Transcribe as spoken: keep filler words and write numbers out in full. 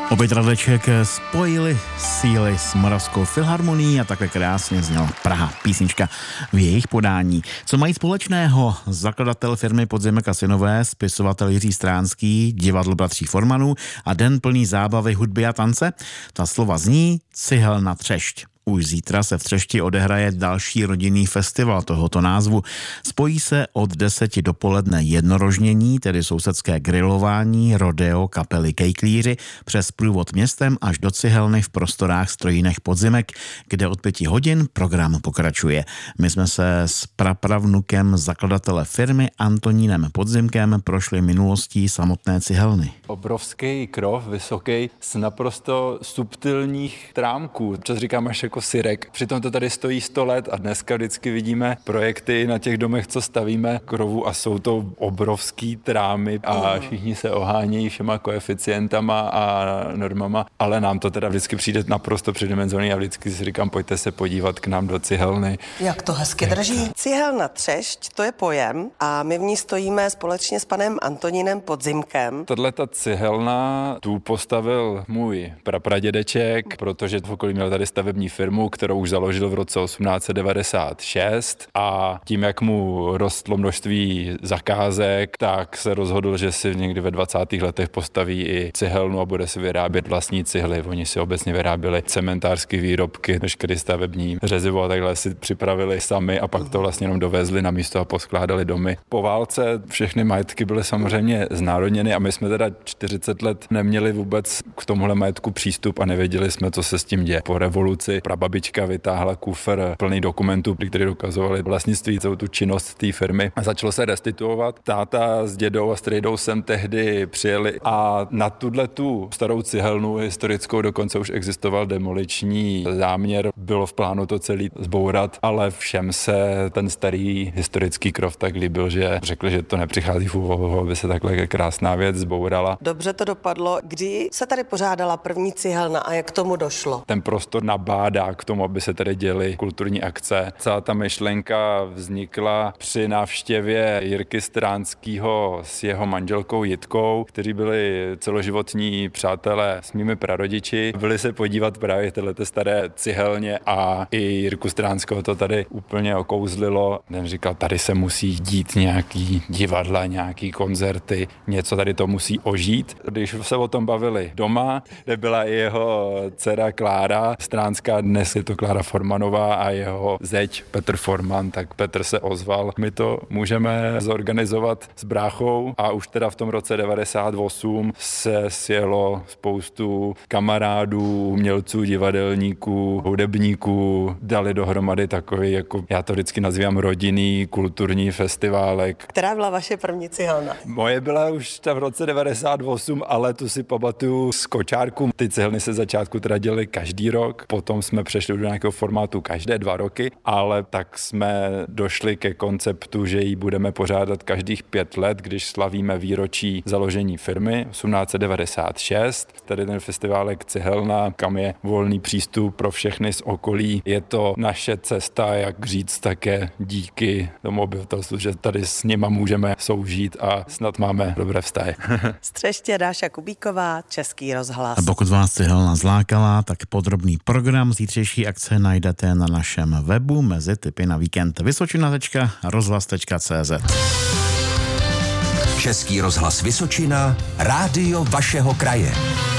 Opět Radeček spojili síly s Moravskou filharmonií a takhle krásně zněla Praha, písnička v jejich podání. Co mají společného zakladatel firmy Podzimek a synové, spisovatel Jiří Stránský, divadlo bratří Formanů a den plný zábavy, hudby a tance? Ta slova zní Cihelna Třešť. Už zítra se v Třešti odehraje další rodinný festival tohoto názvu. Spojí se od deseti dopoledne jednorožnění, tedy sousedské grilování, rodeo, kapely Kejklíři, přes průvod městem až do Cihelny v prostorách Strojínech Podzimek, kde od pěti hodin program pokračuje. My jsme se s prapravnukem zakladatele firmy Antonínem Podzimkem prošli minulostí samotné cihelny. Obrovský krov, vysoký, z naprosto subtilních trámků. Čas říkám až jako syrek. Přitom to tady stojí sto let a dneska vždycky vidíme projekty na těch domech, co stavíme krovu a jsou to obrovský trámy a všichni se ohánějí všema koeficientama a normama, ale nám to teda vždycky přijde naprosto předimenzovaný a vždycky si říkám, pojďte se podívat k nám do cihelny. Jak to hezky drží. Cihelna Třešť, to je pojem a my v ní stojíme společně s panem Antonínem Podzimkem. Tato cihelna tu postavil můj prapradědeček, protože v okolí měl tady stavební firmu, kterou už založil v roce osmnáct set devadesát šest a tím, jak mu rostlo množství zakázek, tak se rozhodl, že si někdy ve dvacátých letech postaví i cihelnu a bude si vyrábět vlastní cihly. Oni si obecně vyráběli cementářské výrobky, veškeré stavební řezivo a takhle si připravili sami a pak to vlastně jenom dovezli na místo a poskládali domy. Po válce všechny majetky byly samozřejmě znárodněny a my jsme teda čtyřicet let neměli vůbec k tomuhle majetku přístup a nevěděli jsme, co se s tím děje. Po revoluci prababička vytáhla kufr plný dokumentů, který dokazovali vlastnictví, celou tu činnost té firmy a začalo se restituovat. Táta s dědou a strejdou sem tehdy přijeli a na tuhle tu starou cihelnu historickou dokonce už existoval demoliční záměr. Bylo v plánu to celý zbourat, ale všem se ten starý historický krov tak líbil, že řekli, že to nepřichází v úvahu, aby se takhle krásná věc zbourala. Dobře to dopadlo. Kdy se tady pořádala první cihelna a jak k tomu došlo? Ten prostor nabádá k tomu, aby se tady děly kulturní akce. Celá ta myšlenka vznikla při návštěvě Jirky Stránskýho s jeho manželkou Jitkou, kteří byli celoživotní přátelé s mými prarodiči. Byli se podívat právě tyhlete staré cihelně a i Jirku Stránského to tady úplně okouzlilo. Ten říkal, tady se musí dít nějaký divadla, nějaký koncerty, něco tady to musí ožít. Když se o tom bavili doma, kde byla i jeho dcera Klára Stránská, dnes je to Klára Formanová a jeho zeď Petr Forman, tak Petr se ozval. My to můžeme zorganizovat s bráchou a už teda v tom roce devadesát osm se sjelo spoustu kamarádů, umělců, divadelníků, hudebníků, dali dohromady takový, jako já to vždycky nazývám rodinný kulturní festiválek. Která byla vaše první cihelna? Moje byla už ta v roce devadesát osm, ale tu si pamatuju z kočárku. Ty cihelny se začátku teda dělaly každý rok, potom jsme přešli do nějakého formátu každé dva roky, ale tak jsme došli ke konceptu, že ji budeme pořádat každých pět let, když slavíme výročí založení firmy osmnáct set devadesát šest. Tady ten festiválek Cihelna, kam je volný přístup pro všechny z okolí. Je to naše cesta, jak říct také díky tomu obyvatelstvu, že tady s nima můžeme soužít a snad máme dobré vztahy. Z Třeště Dáša Kubíková, Český rozhlas. A pokud vás cihelna zlákala, tak podrobný program zítřejší akce najdete na našem webu mezi tipy na víkend vysočina tečka rozhlas tečka cé zet. Český rozhlas Vysočina, rádio vašeho kraje.